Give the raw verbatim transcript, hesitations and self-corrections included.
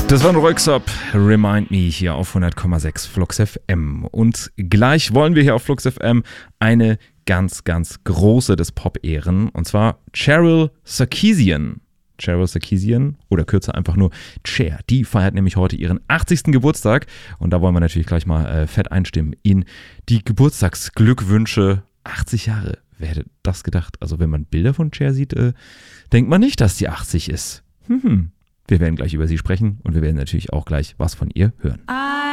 Das war ein Röyksopp, Remind Me hier auf hundert Komma sechs Flux F M. Und gleich wollen wir hier auf Flux F M eine ganz, ganz große des Pop ehren. Und zwar Cheryl Sarkeesian. Cheryl Sarkeesian oder kürzer einfach nur Cher. Die feiert nämlich heute ihren achtzigsten Geburtstag. Und da wollen wir natürlich gleich mal äh, fett einstimmen in die Geburtstagsglückwünsche. achtzig Jahre, wer hätte das gedacht? Also wenn man Bilder von Cher sieht, äh, denkt man nicht, dass die achtzig ist. Hm, hm. Wir werden gleich über sie sprechen und wir werden natürlich auch gleich was von ihr hören. I